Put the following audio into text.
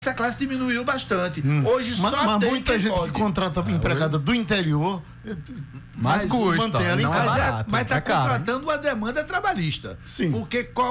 essa classe diminuiu bastante. Hoje mas tem muita gente que contrata empregada do interior, mas custa, mantém ela em não casa. é barato, mas está é caro, contratando uma demanda trabalhista. Sim. Porque qual